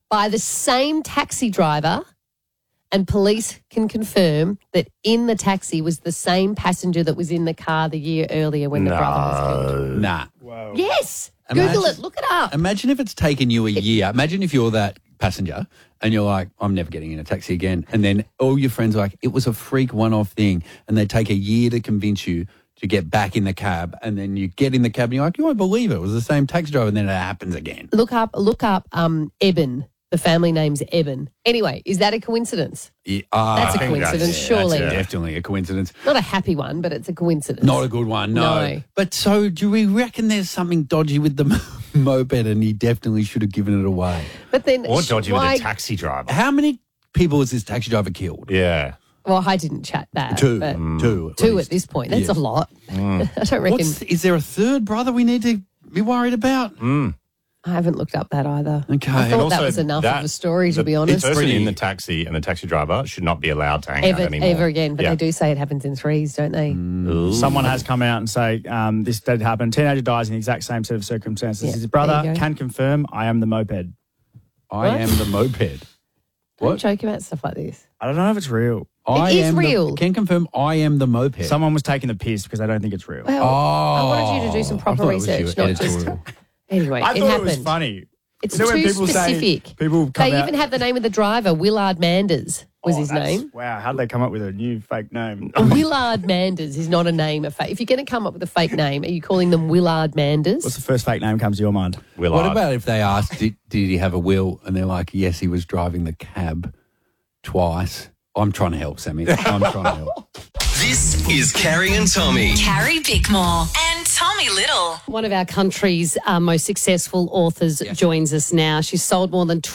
by the same taxi driver, and police can confirm that in the taxi was the same passenger that was in the car the year earlier when the brother was killed. Nah. Whoa. Yes. Google it. Look it up. Imagine if it's taken you a year. Imagine if you're that passenger and you're like, I'm never getting in a taxi again. And then all your friends are like, it was a freak one-off thing. And they take a year to convince you to get back in the cab. And then you get in the cab and you're like, you won't believe it. It was the same taxi driver. And then it happens again. Look up Eben. The family name's Eben. Anyway, is that a coincidence? Yeah, That's a coincidence, surely. That's definitely a coincidence. Not a happy one, but it's a coincidence. Not a good one, no. But so do we reckon there's something dodgy with the moped and he definitely should have given it away? But then, Or dodgy with a taxi driver. How many people has this taxi driver killed? Yeah. Well, I didn't chat that. Two. But Two at this point. That's a lot. I don't reckon. Is there a third brother we need to be worried about? I haven't looked up that either. Okay. I And thought also that was enough of a story, to be honest. The person in the taxi and the taxi driver should not be allowed to hang out anymore. Ever again. But they do say it happens in threes, don't they? Someone has come out and say this did happen. Teenager dies in the exact same set of circumstances. His brother can confirm, I am the moped. I am the moped. Don't joke about stuff like this. I don't know if it's real. It is real. Can confirm I am the moped. Someone was taking the piss because I don't think it's real. Well, I wanted you to do some proper research, not just... Anyway, I it thought happened. it was funny. It's when too people say- specific. people come They out- even have the name of the driver, Willard Manders was his name. Wow, how did they come up with a new fake name? Willard Manders is not a name. If you're going to come up with a fake name, are you calling them Willard Manders? What's the first fake name comes to your mind? Willard. What about if they asked, did he have a will? And they're like, yes, he was driving the cab twice. I'm trying to help, Sammy. I'm trying to help. This is Carrie and Tommy. Carrie Bickmore and Tommy Little. One of our country's most successful authors joins us now. She's sold more than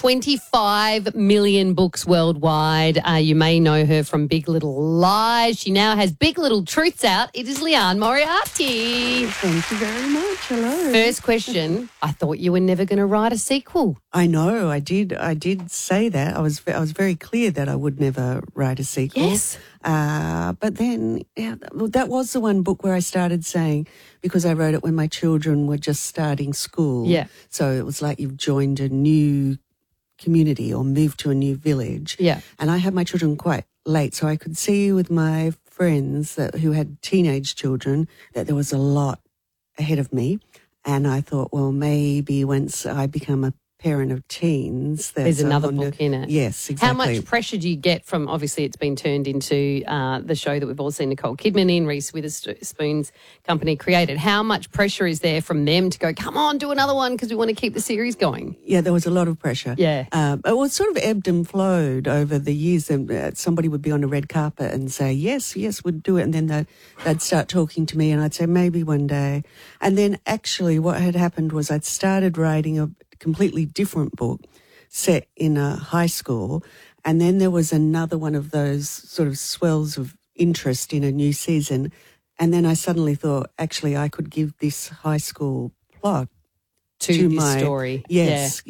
25 million books worldwide. You may know her from Big Little Lies. She now has Big Little Truths out. It is Leanne Moriarty. Thank you very much. Hello. First question, I thought you were never going to write a sequel. I know, I did say that. I was very clear that I would never write a sequel. Yes. But then that was the one book where I started saying, because I wrote it when my children were just starting school. Yeah. So it was like you've joined a new community or moved to a new village. Yeah. And I had my children quite late, so I could see with my friends who had teenage children that there was a lot ahead of me. And I thought, well, maybe once I become a parent of teens, there's another book in it. Yes, exactly. How much pressure do you get from, obviously it's been turned into the show that we've all seen Nicole Kidman in, Reese Witherspoon's company created. How much pressure is there from them to go, come on, do another one because we want to keep the series going? Yeah, there was a lot of pressure. Yeah. It was sort of ebbed and flowed over the years. And somebody would be on a red carpet and say, yes, we'd do it. And then they'd start talking to me and I'd say, maybe one day. And then actually what had happened was I'd started writing a completely different book set in a high school. And then there was another one of those sort of swells of interest in a new season. And then I suddenly thought, actually, I could give this high school plot to this story. Yes,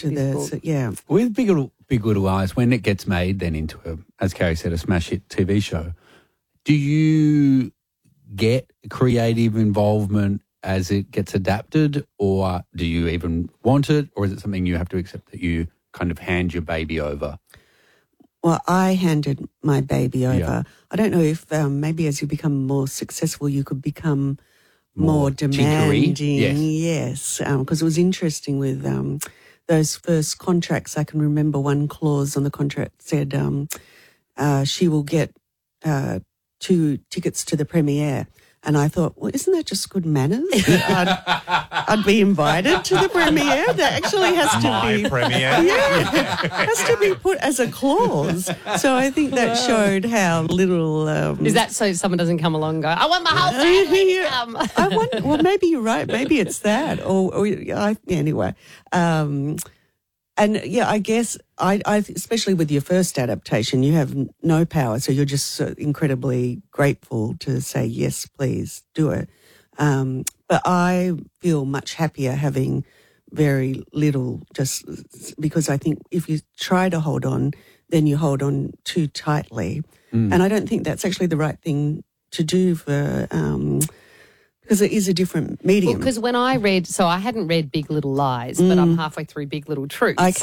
With Big Little Lies, when it gets made then into as Carrie said, a smash hit TV show, do you get creative involvement as it gets adapted, or do you even want it, or is it something you have to accept that you kind of hand your baby over? Well, I handed my baby over. Yeah. I don't know if maybe as you become more successful, you could become more demanding. tinkery? Yes, because it was interesting with those first contracts. I can remember one clause on the contract said she will get 2 tickets to the premiere. And I thought, well, isn't that just good manners? I'd be invited to the premiere. That actually has to be premiere. Yeah, has to be put as a clause. So I think that showed how little. Is that so someone doesn't come along and go, I want my whole family to come? I wonder, well, maybe you're right. Maybe it's that. Anyway. And yeah, I guess I especially with your first adaptation, you have no power, so you're just so incredibly grateful to say yes, please do it. But I feel much happier having very little, just because I think if you try to hold on, then you hold on too tightly, and I don't think that's actually the right thing to do for. Because it is a different medium. Because when I read, so I hadn't read Big Little Lies, but I'm halfway through Big Little Truths. Okay.